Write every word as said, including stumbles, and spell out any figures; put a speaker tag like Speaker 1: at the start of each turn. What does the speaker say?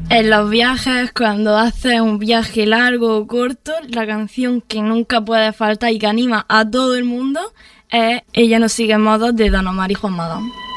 Speaker 1: En los viajes, cuando haces un viaje largo o corto, la canción que nunca puede faltar y que anima a todo el mundo es Ella no sigue modos de Don Omar y Juan Magán.